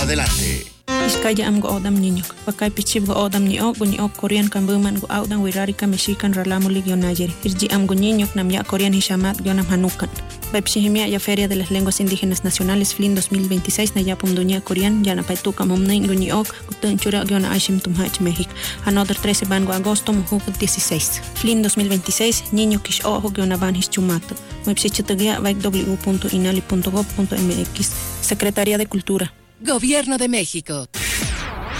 adelante. Iskaya am go odam niñok. Pakay pichib go odam ni ok Korean kambuman go audan wirarika mexican ralamulig yonayeri. Irji am go niñok nam ya Korean hishamat yonam hanukan. Baipshihimia ya Feria de las Lenguas Indígenas Nacionales FLIN 2026 na yapum dunia Korean yana paituka momnain go ni ok gutun chura yona aishim tumhach México. Another 13 bango agosto mujuk 16. FLIN 2026 niño kish ojo yona ban hischumato. Website www.inali.gov.mx. Secretaría de Cultura. Gobierno de México.